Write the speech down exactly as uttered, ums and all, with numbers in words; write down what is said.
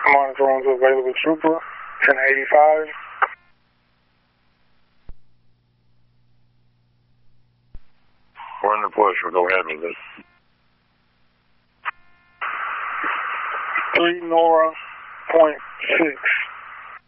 Monitoring's available trooper, ten eighty-five. We're in the push, we'll go ahead with this. three Nora point six.